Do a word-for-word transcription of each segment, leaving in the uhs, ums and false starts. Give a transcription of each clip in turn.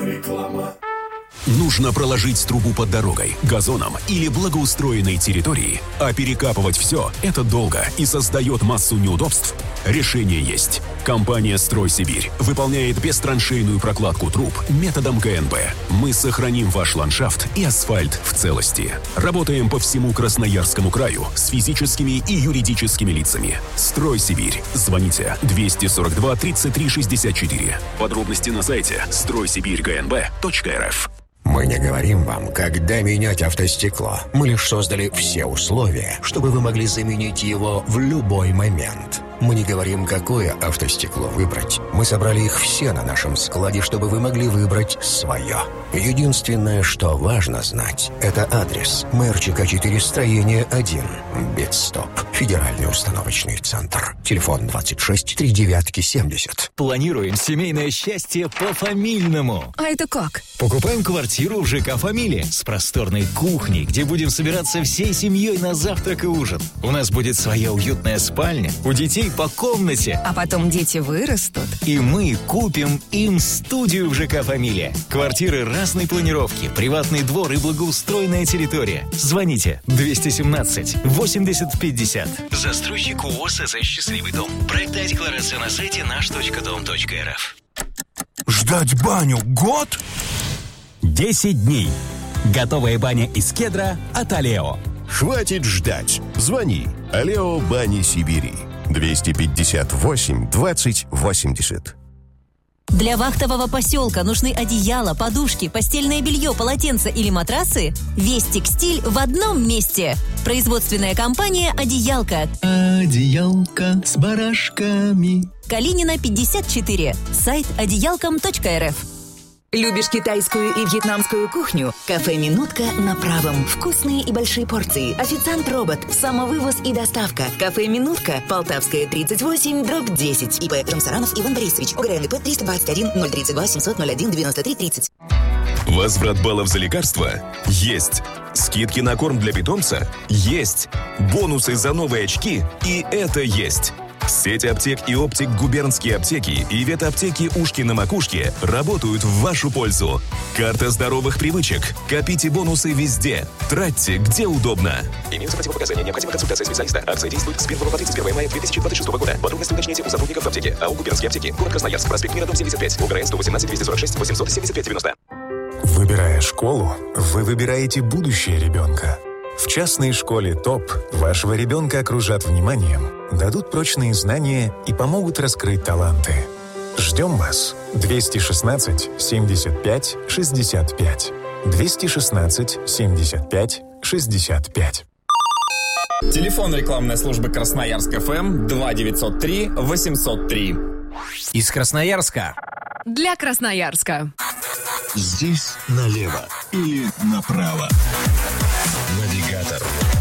Реклама. Нужно проложить трубу под дорогой, газоном или благоустроенной территорией, а перекапывать все – это долго и создает массу неудобств? Решение есть. Компания «Стройсибирь» выполняет бестраншейную прокладку труб методом ка эн бэ. Мы сохраним ваш ландшафт и асфальт в целости. Работаем по всему Красноярскому краю с физическими и юридическими лицами. «Стройсибирь». Звоните двести сорок два тридцать три шестьдесят четыре. Подробности на сайте стройсибирь ка эн бэ точка эр эф. Мы не говорим вам, когда менять автостекло. Мы лишь создали все условия, чтобы вы могли заменить его в любой момент. Мы не говорим, какое автостекло выбрать. Мы собрали их все на нашем складе, чтобы вы могли выбрать свое. Единственное, что важно знать, это адрес. Мэр ЧК четыре, строение один. Битстоп. Федеральный установочный центр. Телефон двадцать шесть три девятки семьдесят. Планируем семейное счастье по-фамильному. А это как? Покупаем квартиру в ЖК «Фамилия» с просторной кухней, где будем собираться всей семьей на завтрак и ужин. У нас будет своя уютная спальня, у детей по комнате. А потом дети вырастут. И мы купим им студию в ЖК «Фамилия». Квартиры разной планировки, приватный двор и благоустроенная территория. Звоните двести семнадцать восемьдесят пятьдесят. Застройщик ООО «СЗ Счастливый дом». Проектная декларация на сайте наш точка дом точка эр эф. Ждать баню год? десять дней. Готовая баня из кедра от Алео. Хватит ждать. Звони. Алео Бани Сибири. двести пятьдесят восемь двадцать восемьдесят. Для вахтового поселка нужны одеяла, подушки, постельное белье, полотенца или матрасы? Весь текстиль в одном месте. Производственная компания «Одеялка». Одеялка с барашками. Калинина, пятьдесят четыре. Сайт одеялком точка эр эф. Любишь китайскую и вьетнамскую кухню? Кафе «Минутка» на Правом. Вкусные и большие порции. Официант-робот. Самовывоз и доставка. Кафе «Минутка». Полтавская, тридцать восемь, дробь десять. ИП Жамсаранов Иван Борисович. ОГРН ИП триста двадцать один ноль тридцать два семьсот ноль один девяносто три тридцать. Возврат баллов за лекарства? Есть. Скидки на корм для питомца? Есть. Бонусы за новые очки? И это есть. Сеть аптек и оптик «Губернские аптеки» и ветаптеки «Ушки на макушке» работают в вашу пользу. Карта здоровых привычек. Копите бонусы везде. Тратьте, где удобно. Имеются противопоказания. Необходима консультация специалиста. Акция действует с первого по тридцать первое мая две тысячи двадцать шестого года. Подробности уточните у сотрудников аптеки. АО «Губернские аптеки». Город Красноярск. Проспект Мира, дом семьдесят пять. ОГРН сто восемнадцать двести сорок шесть восемьсот семьдесят пять девяносто. Выбирая школу, вы выбираете будущее ребенка. В частной школе ТОП вашего ребенка окружат вниманием, дадут прочные знания и помогут раскрыть таланты. Ждем вас. двести шестнадцать семьдесят пять шестьдесят пять. двести шестнадцать семьдесят пять шестьдесят пять. Телефон рекламной службы Красноярск эф эм два девятьсот три восемьсот три. Из Красноярска. Для Красноярска. Здесь налево или направо. Навигатор.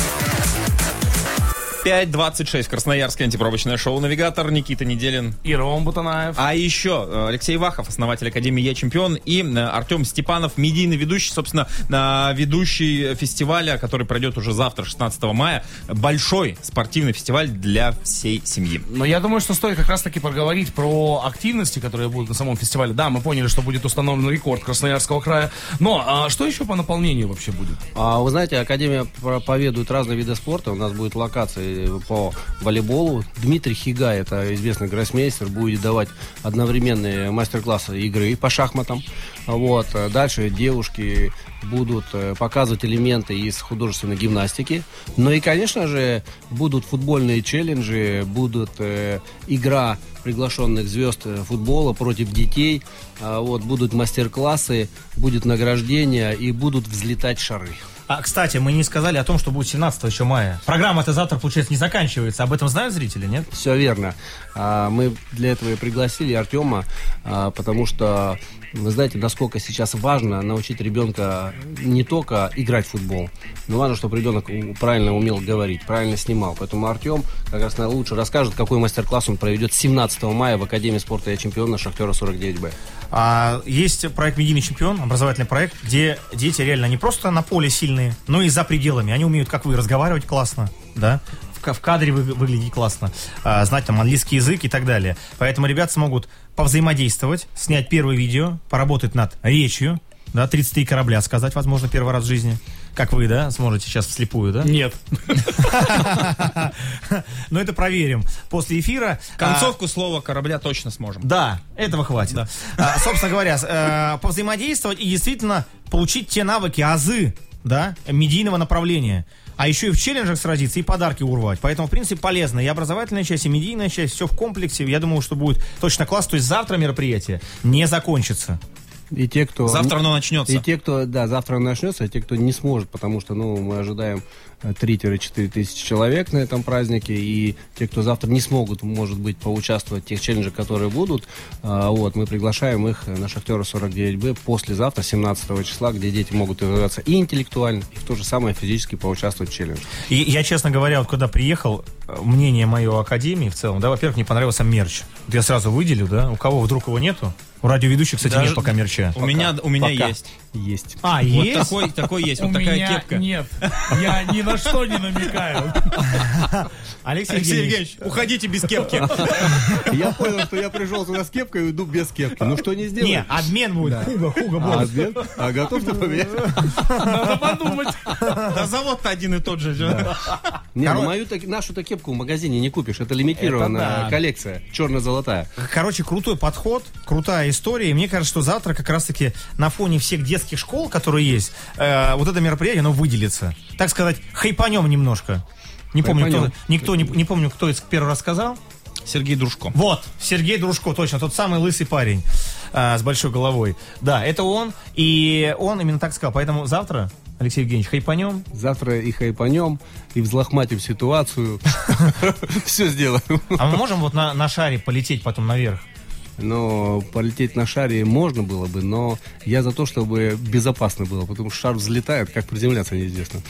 пять двадцать шесть. Красноярское антипробочное шоу «Навигатор». Никита Неделин и Ром Бутанаев. А еще Алексей Вахов, основатель Академии «Я чемпион», и Артем Степанов, медийный ведущий, собственно, ведущий фестиваля, который пройдет уже завтра, шестнадцатого мая. Большой спортивный фестиваль для всей семьи. Но я думаю, что стоит как раз-таки поговорить про активности, которые будут на самом фестивале. Да, мы поняли, что будет установлен рекорд Красноярского края. Но а что еще по наполнению вообще будет? А, вы знаете, Академия проповедует разные виды спорта. У нас будет локации по волейболу. Дмитрий Хигай, это известный гроссмейстер, будет давать одновременные мастер-классы игры по шахматам. Вот. Дальше девушки будут показывать элементы из художественной гимнастики. Ну и, конечно же, будут футбольные челленджи, будут э, игра приглашенных звезд футбола против детей. Вот, будут мастер-классы, будет награждение и будут взлетать шары. А, кстати, мы не сказали о том, что будет семнадцатого еще мая. Программа-то завтра, получается, не заканчивается. Об этом знают зрители, нет? Все верно. Мы для этого и пригласили Артема, потому что вы знаете, насколько сейчас важно научить ребенка не только играть в футбол, но важно, чтобы ребенок правильно умел говорить, правильно снимал. Поэтому Артем как раз лучше расскажет, какой мастер-класс он проведет семнадцатого мая в Академии спорта «Я чемпион» на Шахтера сорок девять бэ. А, есть проект «Медийный чемпион», образовательный проект, где дети реально не просто на поле сильные, но и за пределами. Они умеют, как вы, разговаривать классно, да? в кадре вы, выглядеть классно, а, знать там английский язык и так далее. Поэтому ребята смогут повзаимодействовать, снять первое видео, поработать над речью, да, тридцать три корабля сказать, возможно, первый раз в жизни. Как вы, да, сможете сейчас вслепую, да? Нет. Но это проверим после эфира. Концовку слова корабля точно сможем. Да, этого хватит. Да. А, собственно говоря, повзаимодействовать и действительно получить те навыки, азы, да, медийного направления. А еще и в челленджах сразиться и подарки урвать. Поэтому, в принципе, полезно. И образовательная часть, и медийная часть, все в комплексе. Я думаю, что будет точно классно. То есть завтра мероприятие не закончится. И те, кто... Завтра оно начнется. И те, кто, да, завтра оно начнется, а те, кто не сможет, потому что, ну, мы ожидаем три-четыре тысячи человек на этом празднике, и те, кто завтра не смогут, может быть, поучаствовать в тех челленджах, которые будут, а, вот, мы приглашаем их на Шахтера сорок девять бэ послезавтра, семнадцатого числа, где дети могут развиваться и интеллектуально, и в то же самое физически поучаствовать в челлендже. И я, честно говоря, вот когда приехал, мнение мое о Академии в целом, да, во-первых, мне понравился мерч. Вот я сразу выделю, да, у кого вдруг его нету? У радиоведущих, кстати, Даже нет пока мерча. У пока. меня, у меня Пока. есть. Есть. А, вот есть? Такой, такой есть, вот у такая меня кепка. Нет, я ни на что не намекаю. Алексей, Алексей Евгеньевич, Евгеньевич, уходите без кепки. Я понял, что я пришел сюда с кепкой и уйду без кепки. Ну что не сделаешь? Не, обмен будет. Хуга, хуга А, будет. обмен? А готов ты поменять? Надо подумать. Да завод-то один и тот же. Не, ну мою нашу-то кепку в магазине не купишь. Это лимитированная Это да. коллекция, черно-золотая. Короче, крутой подход, крутая история. И мне кажется, что завтра как раз-таки на фоне всех детских школ, которые есть, э, вот это мероприятие, оно выделится. Так сказать, хайпанем немножко. Не помню, кто, никто, не, не помню, кто это первый раз сказал. Сергей Дружко. Вот, Сергей Дружко, точно, тот самый лысый парень э, с большой головой. Да, это он, и он именно так сказал. Поэтому завтра, Алексей Евгеньевич, хайпанем. Завтра и хайпанем, и взлохматим ситуацию. Все сделаем. А мы можем вот на, на шаре полететь потом наверх? Но полететь на шаре можно было бы, но я за то, чтобы безопасно было, потому что шар взлетает, как приземляться неизвестно.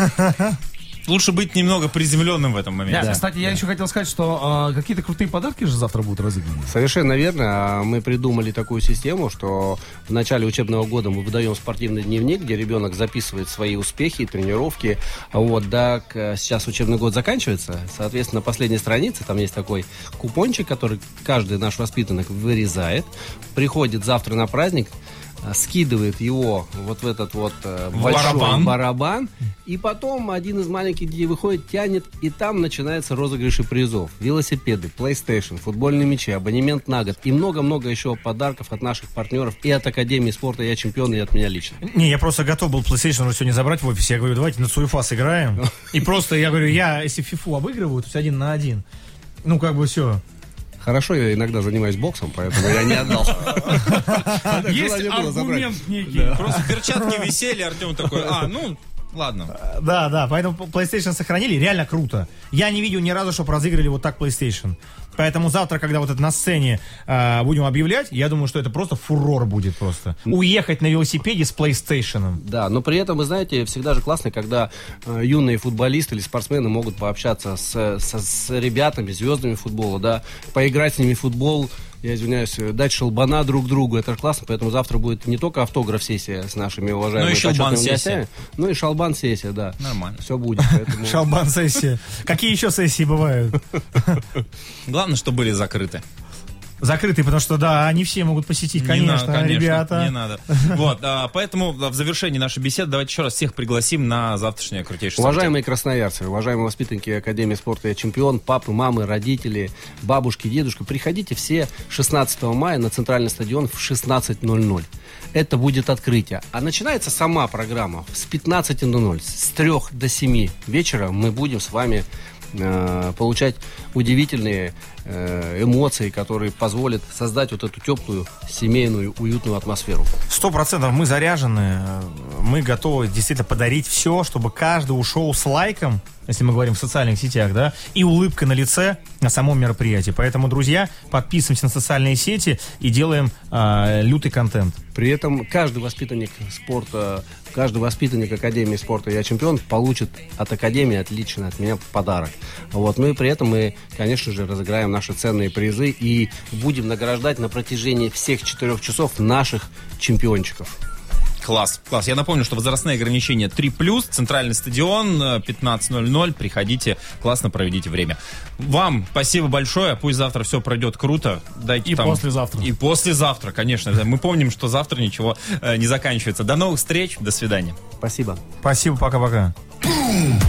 Лучше быть немного приземленным в этом моменте. Да, Да, кстати, да. я еще хотел сказать, что э, какие-то крутые подарки же завтра будут разыграны. Совершенно верно. Мы придумали такую систему, что в начале учебного года мы выдаем спортивный дневник, где ребенок записывает свои успехи, тренировки. Вот, да, к- сейчас учебный год заканчивается. Соответственно, на последней странице там есть такой купончик, который каждый наш воспитанник вырезает, приходит завтра на праздник, а, скидывает его вот в этот вот э, большой барабан. барабан, и потом один из маленьких детей выходит, тянет, и там начинается розыгрыши призов. Велосипеды, PlayStation, футбольные мячи, абонемент на год и много-много еще подарков от наших партнеров и от Академии спорта «Я чемпион», и от меня лично. Не, я просто готов был PlayStation уже сегодня забрать в офисе. Я говорю, давайте на Суефа сыграем. И просто, я говорю, я, если фифу обыгрываю, то есть один на один. Ну, как бы все. Хорошо, я иногда занимаюсь боксом, поэтому я не отдал. Есть аргумент некий. Просто перчатки висели, Артем такой, а, ну, ладно. Да, да, поэтому PlayStation сохранили, реально круто. Я не видел ни разу, чтобы разыграли вот так PlayStation. Поэтому завтра, когда вот это на сцене э, будем объявлять, я думаю, что это просто фурор будет просто. Уехать на велосипеде с PlayStation. Да, но при этом, вы знаете, всегда же классно, когда э, юные футболисты или спортсмены могут пообщаться с, с, с ребятами, звездами футбола, да, поиграть с ними в футбол, я извиняюсь, дать шелбана друг другу, это классно, поэтому завтра будет не только автограф-сессия с нашими уважаемыми Ну и почетными шелбан-сессия. гостями, ну и шалбан-сессия, да. Нормально. Все будет, поэтому... Шалбан-сессия. Какие еще сессии бывают? Главное, что были закрыты. Закрытые, потому что, да, они все могут посетить, конечно, не надо, конечно, ребята. не надо. Вот, а, поэтому в завершении нашей беседы давайте еще раз всех пригласим на завтрашнее крутейшее Уважаемые красноярцы, уважаемые воспитанники Академии спорта «Я чемпион», папы, мамы, родители, бабушки, дедушки, приходите все шестнадцатого мая на центральный стадион в шестнадцать ноль ноль. Это будет открытие. А начинается сама программа с пятнадцати ноль ноль. С трех до семи вечера мы будем с вами э, получать удивительные э, эмоции, которые позволят создать вот эту теплую, семейную, уютную атмосферу. Сто процентов мы заряжены, мы готовы действительно подарить все, чтобы каждый ушел с лайком, если мы говорим в социальных сетях, да, и улыбкой на лице на самом мероприятии. Поэтому, друзья, подписываемся на социальные сети и делаем э, лютый контент. При этом каждый воспитанник спорта, каждый воспитанник Академии спорта «Я чемпион» получит от Академии отлично от меня подарок. Вот. Ну и при этом мы, конечно же, разыграем наши ценные призы и будем награждать на протяжении всех четырех часов наших чемпиончиков. Класс, класс. Я напомню, что возрастные ограничения три плюс, центральный стадион, пятнадцать ноль ноль. Приходите, классно проведите время. Вам спасибо большое. Пусть завтра все пройдет круто. Дайте И там... послезавтра. И послезавтра, конечно. Мы помним, что завтра ничего э, не заканчивается. До новых встреч. До свидания. Спасибо. Спасибо, пока-пока.